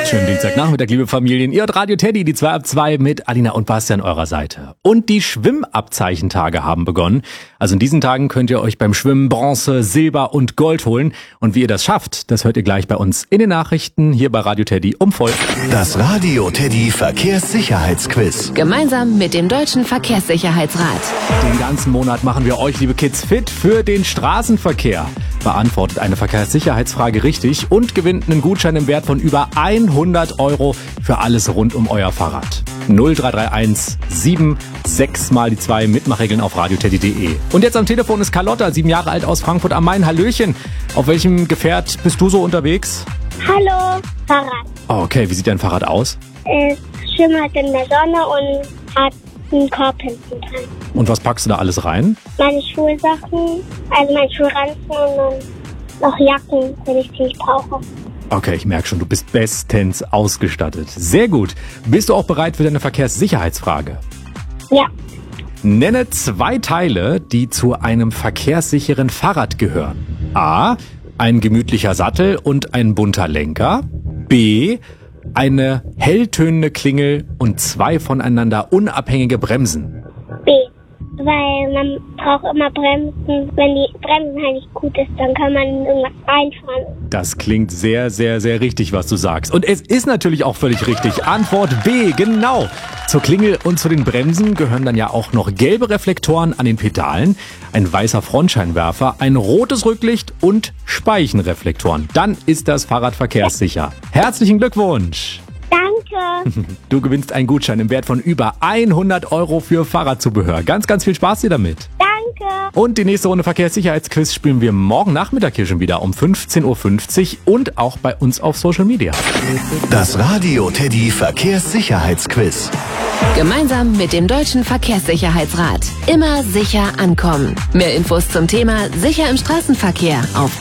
Schönen Dienstagnachmittag, liebe Familien. Ihr hört Radio Teddy, die 2 ab 2 mit Alina und Basti an eurer Seite. Und die Schwimmabzeichentage haben begonnen. Also in diesen Tagen könnt ihr euch beim Schwimmen Bronze, Silber und Gold holen. Und wie ihr das schafft, das hört ihr gleich bei uns in den Nachrichten hier bei Radio Teddy um voll. Das Radio Teddy Verkehrssicherheitsquiz. Gemeinsam mit dem Deutschen Verkehrssicherheitsrat. Den ganzen Monat machen wir euch, liebe Kids, fit für den Straßenverkehr. Beantwortet eine Verkehrssicherheitsfrage richtig und gewinnt einen Gutschein im Wert von über 100 € für alles rund um euer Fahrrad. 0331 76 mal die 2 Mitmachregeln auf radioteddy.de. Und jetzt am Telefon ist Carlotta, 7 Jahre alt aus Frankfurt am Main. Hallöchen. Auf welchem Gefährt bist du so unterwegs? Hallo, Fahrrad. Okay, wie sieht dein Fahrrad aus? Es schimmert in der Sonne und hat einen Korb hinten dran. Und was packst du da alles rein? Meine Schulsachen, also mein Schulranzen und noch Jacken, wenn ich die nicht brauche. Okay, ich merke schon, du bist bestens ausgestattet. Sehr gut. Bist du auch bereit für deine Verkehrssicherheitsfrage? Ja, Nenne 2 Teile, die zu einem verkehrssicheren Fahrrad gehören. A. Ein gemütlicher Sattel und ein bunter Lenker. B. Eine helltönende Klingel und 2 voneinander unabhängige Bremsen. B. Weil man braucht immer Bremsen. Wenn die Bremsen halt nicht gut ist, dann kann man in irgendwas reinfahren. Das klingt sehr, sehr, sehr richtig, was du sagst. Und es ist natürlich auch völlig richtig. Antwort B, genau. Zur Klingel und zu den Bremsen gehören dann ja auch noch gelbe Reflektoren an den Pedalen, ein weißer Frontscheinwerfer, ein rotes Rücklicht und Speichenreflektoren. Dann ist das Fahrrad verkehrssicher. Herzlichen Glückwunsch! Danke. Du gewinnst einen Gutschein im Wert von über 100 € für Fahrradzubehör. Ganz, ganz viel Spaß dir damit. Danke. Und die nächste Runde Verkehrssicherheitsquiz spielen wir morgen Nachmittag hier schon wieder um 15.50 Uhr und auch bei uns auf Social Media. Das Radio Teddy Verkehrssicherheitsquiz. Gemeinsam mit dem Deutschen Verkehrssicherheitsrat. Immer sicher ankommen. Mehr Infos zum Thema Sicher im Straßenverkehr auf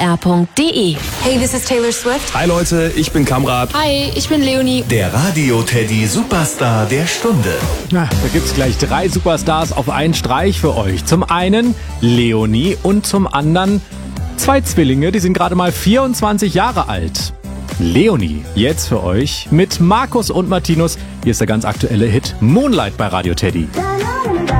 dvr.de. Hey, this is Taylor Swift. Hi Leute, ich bin Kamrat. Hi, ich bin Leonie. Der Radio Teddy Superstar der Stunde. Na, da gibt's gleich 3 Superstars auf einen Streich für euch. Zum einen Leonie und zum anderen 2 Zwillinge, die sind gerade mal 24 Jahre alt. Leonie, jetzt für euch mit Markus und Martinus. Hier ist der ganz aktuelle Hit Moonlight bei Radio Teddy.